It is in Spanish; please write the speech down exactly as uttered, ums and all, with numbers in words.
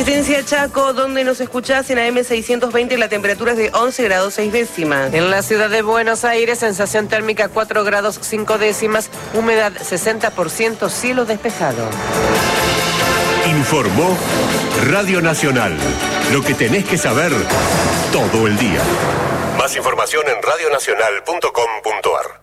Resistencia Chaco, donde nos escuchás en A M seiscientos veinte, la temperatura es de once grados seis décimas. En la ciudad de Buenos Aires, sensación térmica cuatro grados cinco décimas, humedad sesenta por ciento, cielo despejado. Informó Radio Nacional. Lo que tenés que saber todo el día. Más información en radionacional punto com punto ar.